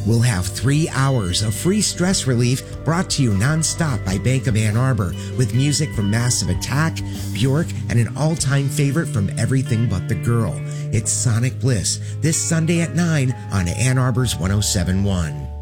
We'll have 3 hours of free stress relief brought to you nonstop by Bank of Ann Arbor with music from Massive Attack, Bjork, and an all-time favorite from Everything But the Girl. It's Sonic Bliss this Sunday at 9 on Ann Arbor's 107.1.